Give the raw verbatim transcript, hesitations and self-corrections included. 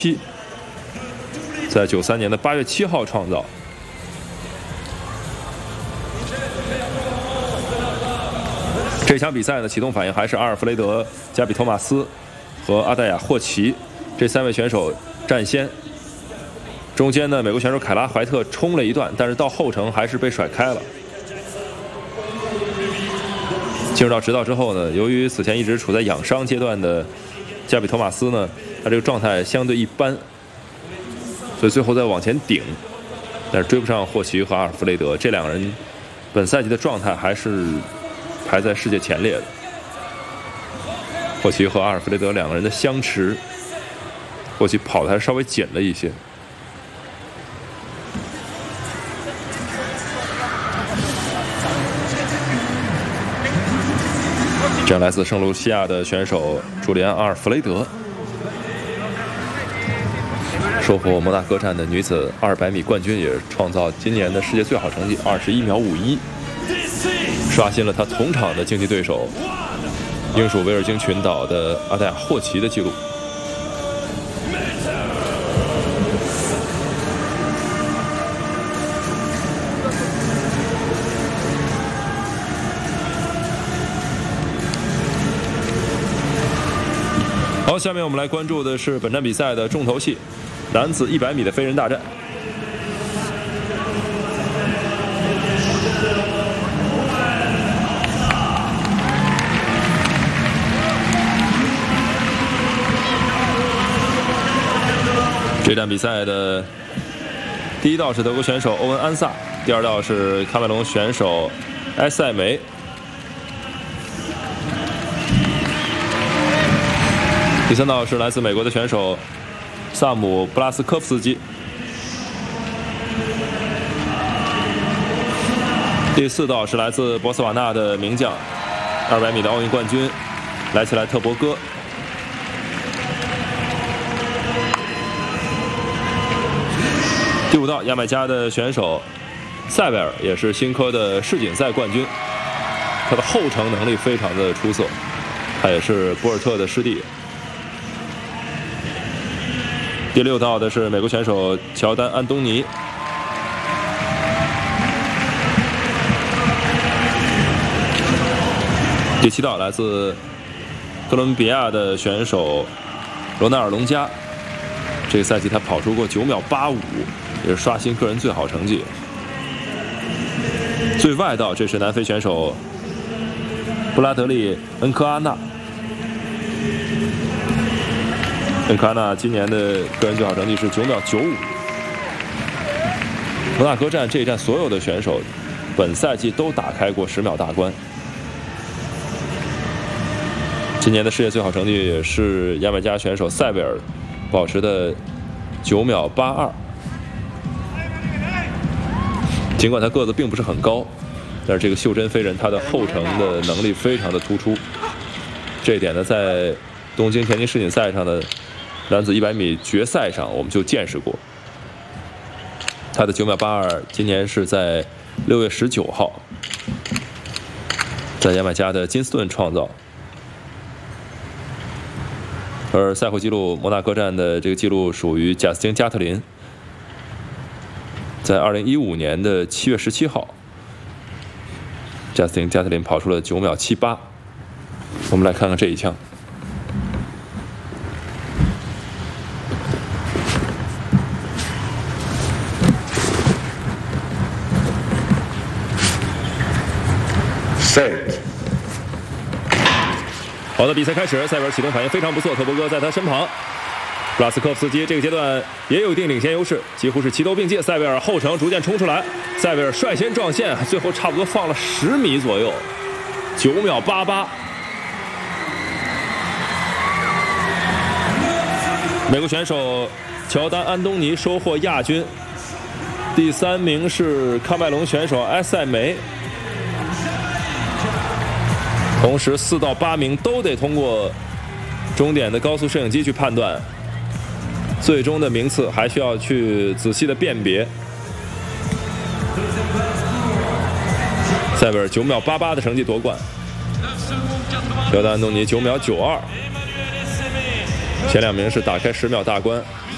七，在九三年的八月七号创造。这场比赛呢，启动反应还是阿尔弗雷德·加比托马斯和阿黛亚·霍奇这三位选手占先。中间呢，美国选手凯拉·怀特冲了一段，但是到后程还是被甩开了。进入到直道之后呢，由于此前一直处在养伤阶段的加比托马斯呢，他这个状态相对一般，所以最后再往前顶，但是追不上霍奇和阿尔弗雷德这两个人，本赛季的状态还是排在世界前列的。霍奇和阿尔弗雷德两个人的相持，霍奇跑的还是稍微紧了一些。这来自圣卢西亚的选手朱利安·阿尔弗雷德收获摩纳哥站的女子二百米冠军，也创造今年的世界最好成绩二十一秒五一，刷新了他同场的竞技对手英属维尔京群岛的阿黛亚·霍奇的纪录。好，下面我们来关注的是本站比赛的重头戏，男子一百米的飞人大战。这站比赛的第一道是德国选手欧文·安萨，第二道是喀麦隆选手埃塞梅。第三道是来自美国的选手萨姆·布拉斯科夫斯基。第四道是来自博茨瓦纳的名将，二百米的奥运冠军莱切莱特伯戈。第五道，牙买加的选手塞维尔也是新科的世锦赛冠军，他的后程能力非常的出色，他也是博尔特的师弟。第六道的是美国选手乔丹·安东尼。第七道来自哥伦比亚的选手罗纳尔·隆加，这个赛季他跑出过九秒八五，也是刷新个人最好成绩。最外道，这是南非选手布拉德利·恩科阿纳。恩科阿纳今年的个人最好成绩是九秒九五。摩纳哥站这一站所有的选手本赛季都打开过十秒大关。今年的世界最好成绩也是牙买加选手塞维尔保持的九秒八二。尽管他个子并不是很高，但是这个袖珍飞人他的后程的能力非常的突出。这一点呢，在东京田径世锦赛上的男子一百米决赛上我们就见识过。他的九秒八二今年是在六月十九号在牙买加的金斯顿创造，而赛后纪录摩纳哥站的这个纪录属于贾斯汀·加特林，在二零一五年的七月十七号贾斯汀·加特林跑出了九秒七八。我们来看看这一枪。好的，比赛开始，塞维尔启动反应非常不错，特伯戈在他身旁，布拉斯科夫斯基这个阶段也有一定领先优势，几乎是齐头并进。塞维尔后程逐渐冲出来，塞维尔率先撞线，最后差不多放了十米左右，九秒八八。美国选手乔丹·安东尼收获亚军，第三名是喀麦隆选手埃塞梅。同时四到八名都得通过终点的高速摄影机去判断，最终的名次还需要去仔细的辨别。塞维尔九秒八八的成绩夺冠，乔丹·安东尼九秒九二，前两名是打开十秒大关。